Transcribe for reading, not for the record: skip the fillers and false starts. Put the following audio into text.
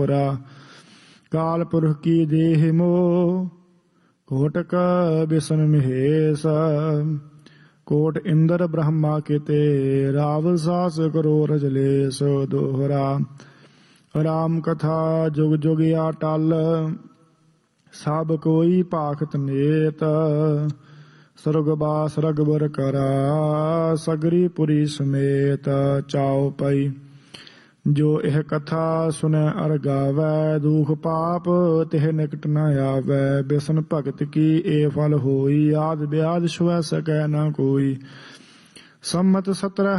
ਦੋਹਰਾ। ਕਾਲ ਪੁਰਖ ਕੀ ਦੇਹ ਮੋਹ ਕੋਟਕ ਬਿਸ਼ਨ ਮਹੇਸ਼। ਕੋਟ ਇੰਦਰ ਬ੍ਰਹਮਾ ਕੀਤੇ ਰਾਵ ਸਾਸ ਕਰੋ ਰਜਲੇਸ ਦੋਹਰਾ। ਰਾਮ ਕਥਾ ਜੁਗ ਜੁਗ ਅਟਲ ਸਭ ਕੋਈ ਭਾਖਤ ਨੇਤ। ਸਰਗਵਾਸ ਰਗਬਰ ਕਰਾ ਸਗਰੀ ਪੁਰੀ ਸਮੇਤ। ਚਾਉ ਪਈ ਜੋ ਇਹ ਕਥਾ ਸੁਨੈ ਅਰ ਗਾਵੈ ਦੁਖ ਪਾਪ ਤਿਹ ਨਿਕਟ ਨ ਆਵੈ। ਬਿਸਨ ਭਗਤ ਕੀ ਏ ਫਲ ਹੋਈ ਆਦਿ ਬਿਆਦ ਛੁਐ ਸਕੈ ਨ ਕੋਈ। ਸੰਮਤ 17